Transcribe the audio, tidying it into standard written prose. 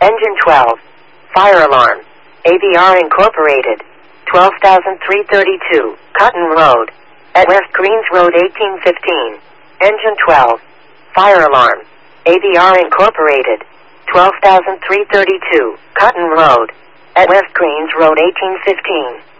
Engine 12. Fire alarm. ABR Incorporated. 12,332, Cotton Road. At West Greens Road 1815. Engine 12. Fire alarm. ABR Incorporated. 12,332, Cotton Road. At West Greens Road 1815.